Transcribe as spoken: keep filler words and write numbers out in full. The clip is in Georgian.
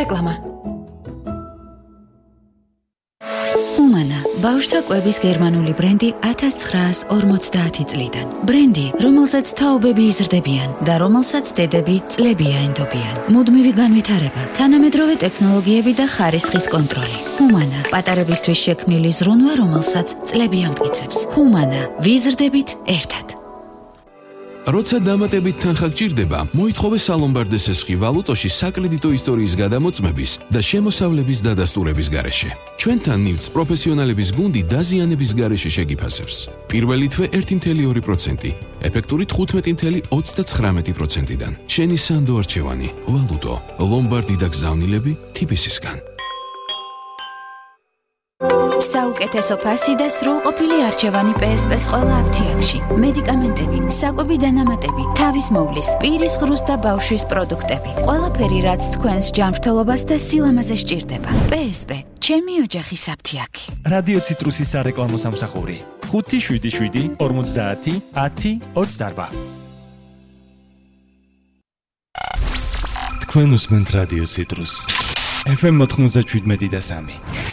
რეკლამა. ჰუმანა, ბავშვთა კვების გერმანული ბრენდი ათას ცხრაას ორმოცდაათი წლიდან. ბრენდი, რომელსაც თაობები იზრდებიან და რომელსაც დედები წლები აენდობიან. მუდმივი განვითარება, თანამედროვე ტექნოლოგიები და ხარისხის კონტროლი. ჰუმანა, პატარებისთვის შექმნილი ზრუნვა, რომელსაც წლები ამტკიცებს. ჰუმანა, ვიზრდებით ერთად. როცა დამატებით თანხა გჭირდება, მოითხოვე სალომბარდეს ესხი ვალუტოში საკრედიტო ისტორიის გადამოწმების და შემოსავლების დადასტურების გარეშე. ჩვენთან ნივთს პროფესიონალების გუნდი დაზიანების გარეშე შეგიფასებს. პირველი თვე ერთი კoma ორი პროცენტი, ეფექტური თხუთმეტი კoma ოცდაცხრამეტი პროცენტიდან. შენი სანდო არჩევანი, ვალუტო, ლომბარდი და გზავნილები თიბისისგან. საუკეთესო ფასი და სრულყოფილი არჩევანი პე ეს პე-ს ყველა აფთიაქში. მედიკამენტები, საკვები დანამატები, თავის მოვლის, პირის ღრუს და ბავშვის პროდუქტები. ყველაფერი, რაც თქვენს ჯანმრთელობას და სილამაზე სჭირდება. პე ეს პე, ჩემი ოჯახის აფთიაქი. რადიო ციტრუსის სარეკლამო სამსახური. ხუთი შვიდი შვიდი ორმოცდაათი ათი ოცდაარბა. თქვენ უსმენთ რადიო ციტრუს. ეფ ემ ოთხმოცდაშვიდ და სამი.